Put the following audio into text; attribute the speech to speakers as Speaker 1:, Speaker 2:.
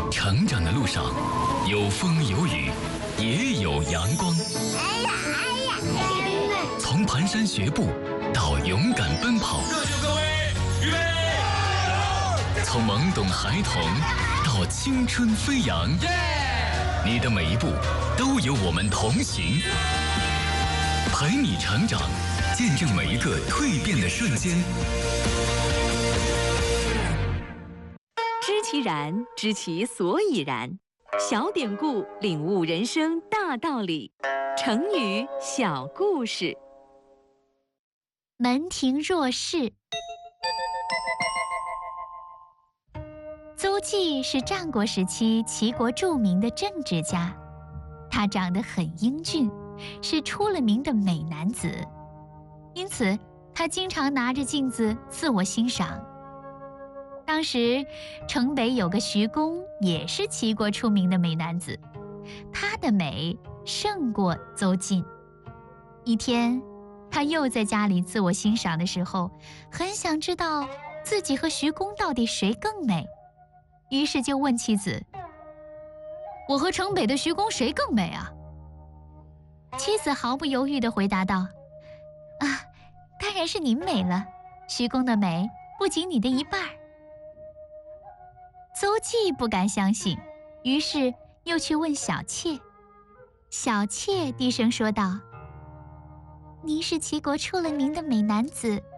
Speaker 1: 成长的路上，有风有雨，也有阳光。从蹒跚学步到勇敢奔跑，
Speaker 2: 热血各位，预备！
Speaker 1: 从懵懂孩童到青春飞扬，你的每一步都有我们同行，陪你成长，见证每一个蜕变的瞬间。
Speaker 3: 知其然，知其所以然。小典故，领悟人生大道理。成语小故事。
Speaker 4: 门庭若市。邹忌是战国时期齐国著名的政治家，他长得很英俊，是出了名的美男子，因此他经常拿着镜子自我欣赏。当时城北有个徐公，也是齐国出名的美男子，他的美胜过邹忌。一天，他又在家里自我欣赏的时候，很想知道自己和徐公到底谁更美，于是就问妻子：“我和城北的徐公谁更美啊？”妻子毫不犹豫地回答道：“啊，当然是您美了，徐公的美不仅你的一半。”邹忌不敢相信，于是又去问小妾。小妾低声说道：“您是齐国出了名的美男子，